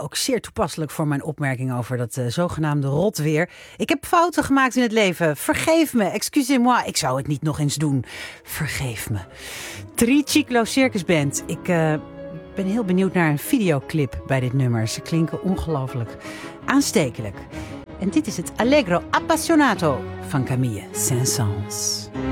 ook zeer toepasselijk voor mijn opmerking over dat zogenaamde rotweer. Ik heb fouten gemaakt in het leven. Vergeef me, excusez-moi. Ik zou het niet nog eens doen. Vergeef me. Triciclo Circus Band. Ik ben heel benieuwd naar een videoclip bij dit nummer. Ze klinken ongelooflijk aanstekelijk. En dit is het Allegro Appassionato van Camille Saint-Saëns.